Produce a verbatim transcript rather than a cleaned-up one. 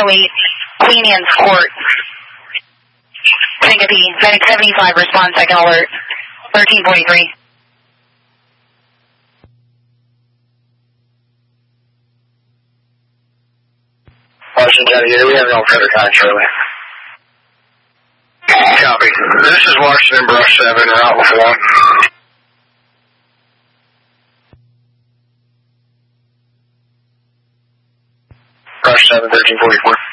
oh eight, Queen Anne's Court. Syncope, Medic seventy-five, respond, second alert, thirteen forty-three. Washington County, we have no further control. Copy. This is Washington Brush seven, route with one. Brush seven, thirteen forty-four.